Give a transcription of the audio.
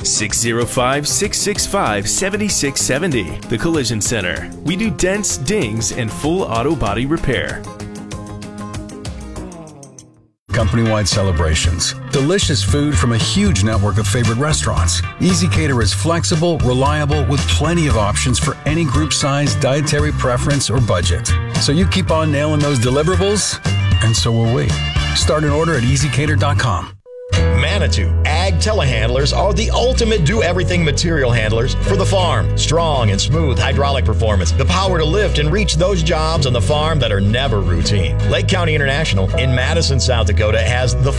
605-665-7670. The Collision Center. We do dents, dings, and full auto body repair. Company-wide celebrations. Delicious food from a huge network of favorite restaurants. ezCater is flexible, reliable, with plenty of options for any group size, dietary preference, or budget. So you keep on nailing those deliverables, and so will we. Start an order at ezcater.com. Manitou Ag Telehandlers are the ultimate do-everything material handlers for the farm. Strong and smooth hydraulic performance, the power to lift and reach those jobs on the farm that are never routine. Lake County International in Madison, South Dakota has the